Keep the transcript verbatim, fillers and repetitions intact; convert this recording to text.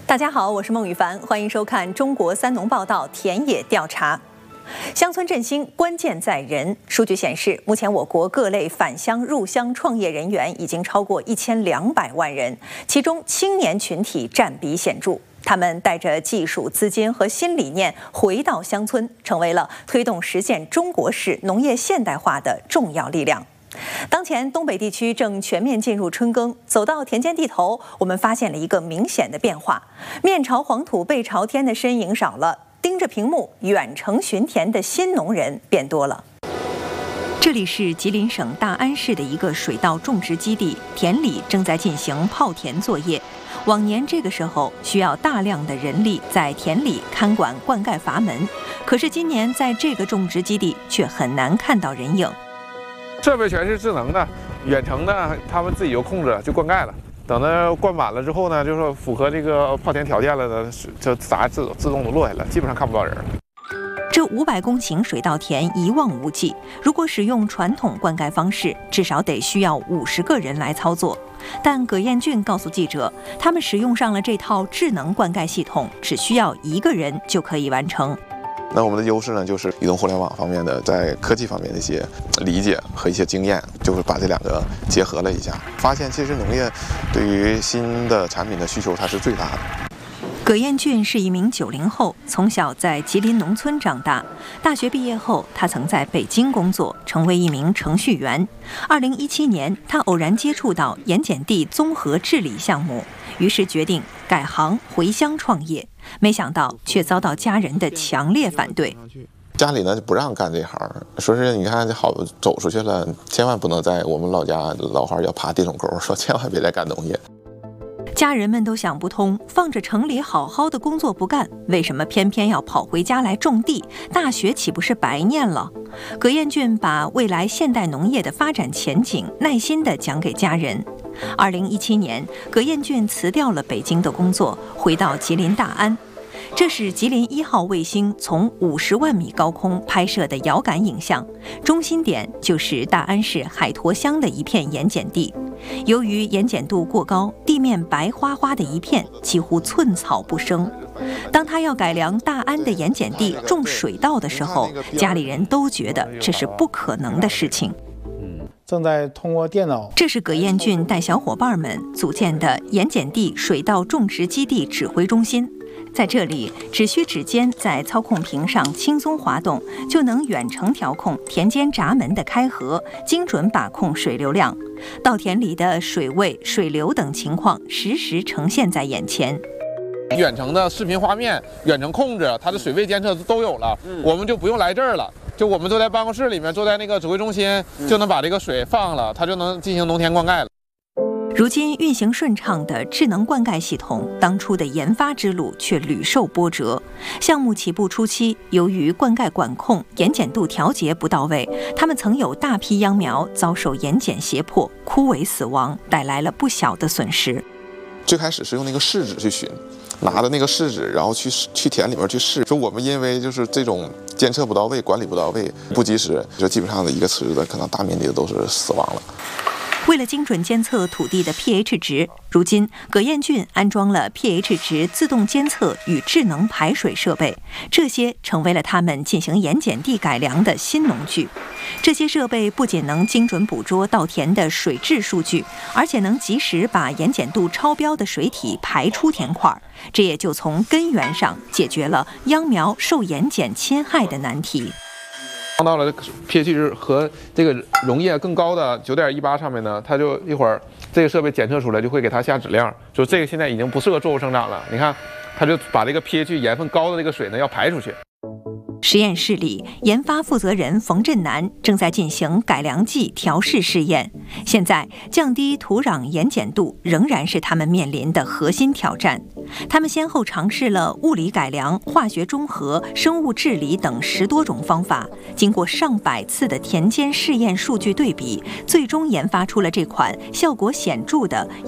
大家好，我是孟羽凡，欢迎收看《中国三农报道》田野调查。乡村振兴关键在人。数据显示，目前我国各类返乡入乡创业人员已经超过一千两百万人，其中青年群体占比显著。他们带着技术、资金和新理念回到乡村，成为了推动实现中国式农业现代化的重要力量。当前东北地区正全面进入春耕，走到田间地头，我们发现了一个明显的变化：面朝黄土背朝天的身影少了，盯着屏幕远程巡田的新农人变多了。这里是吉林省大安市的一个水稻种植基地，田里正在进行泡田作业。往年这个时候需要大量的人力在田里看管灌溉阀门，可是今年在这个种植基地却很难看到人影。 设备全是智能的，远程的，他们自己就控制就灌溉了。等它灌满了之后呢，就是符合这个泡田条件了呢，就杂自自动都落下来，基本上看不到人了。 这五百公顷水稻田一望无际，如果使用传统灌溉方式，至少得需要五十个人来操作。但葛彦俊告诉记者，他们使用上了这套智能灌溉系统，只需要一个人就可以完成。 那我们的优势呢，就是移动互联网方面的，在科技方面的一些理解和一些经验，就是把这两个结合了一下，发现其实农业对于新的产品的需求它是最大的。 葛彦俊是一名九零后，从小在吉林农村长大。大学毕业后，他曾在北京工作，成为一名程序员。二零一七年，他偶然接触到盐碱地综合治理项目，于是决定改行回乡创业。没想到却遭到家人的强烈反对。 家里呢就不让干这行，说是你看好走出去了，千万不能在我们老家老话叫爬地垄沟，说千万别再干农业。 家人们都想不通，放着城里好好的工作不干，为什么偏偏要跑回家来种地？大学岂不是白念了？葛彦俊把未来现代农业的发展前景耐心地讲给家人。二零一七年，葛彦俊辞掉了北京的工作，回到吉林大安。这是吉林一号卫星从五十万米高空拍摄的遥感影像，中心点就是大安市海坨乡的一片盐碱地。由于盐碱度过高，地面白花花的一片，几乎寸草不生。当他要改良大安的盐碱地种水稻的时候，家里人都觉得这是不可能的事情。 正在通过电脑。 这是葛彦俊带小伙伴们组建的盐碱地水稻种植基地指挥中心。在这里，只需指尖在操控屏上轻松滑动，就能远程调控田间闸门的开合，精准把控水流量。稻田里的水位、水流等情况实时呈现在眼前。 远程的视频画面、远程控制，它的水位监测都有了，我们就不用来这儿了。就我们坐在办公室里面，坐在那个指挥中心，就能把这个水放了，它就能进行农田灌溉了。 如今运行顺畅的智能灌溉系统，当初的研发之路却屡受波折。项目起步初期，由于灌溉管控、盐碱度调节不到位，他们曾有大批秧苗遭受盐碱胁迫，枯萎死亡，带来了不小的损失。 最开始是用那个试纸去寻，拿着那个试纸，然后去去田里面去试。说我们因为就是这种监测不到位、管理不到位、不及时，就基本上的一个池子可能大面积的都是死亡了。 为了精准监测土地的 pH 值，如今葛彦俊安装了 pH 值自动监测与智能排水设备，这些成为了他们进行盐碱地改良的新农具。这些设备不仅能精准捕捉稻田的水质数据，而且能及时把盐碱度超标的水体排出田块，这也就从根源上解决了秧苗受盐碱侵害的难题。 放到了 pH 值和这个溶液更高的 九点一八 上面呢，它就一会儿这个设备检测出来就会给它下指令，就这个现在已经不适合作物生长了。你看，它就把这个 pH 盐分高的这个水呢要排出去。 实验室里，研发负责人冯振南正在进行改良剂调试试验。现在，降低土壤盐碱度仍然是他们面临的核心挑战。他们先后尝试了物理改良、化学中和、生物治理等十多种方法，经过上百次的田间试验数据对比，最终研发出了这款效果显著的